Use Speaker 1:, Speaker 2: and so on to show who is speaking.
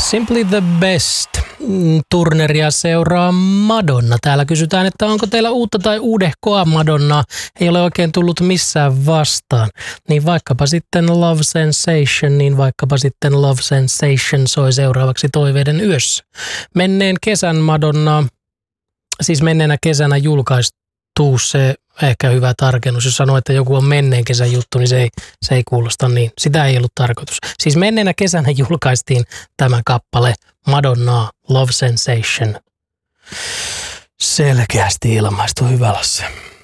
Speaker 1: Simply the Best. Turneria seuraa Madonna. Täällä kysytään, että onko teillä uutta tai uudehkoa Madonnaa. Ei ole oikein tullut missään vastaan. Niin vaikkapa sitten Love Sensation soi seuraavaksi Toiveiden yössä. Menneen kesän Madonnaa, siis menneenä kesänä julkaistu se ehkä hyvä tarkennus. Jos sanoo, että joku on menneen kesän juttu, niin se ei kuulosta niin. Sitä ei ollut tarkoitus. Siis menneenä kesänä julkaistiin tämä kappale Madonnaa Love Sensation. Selkeästi ilmaistu, hyvä Lasse.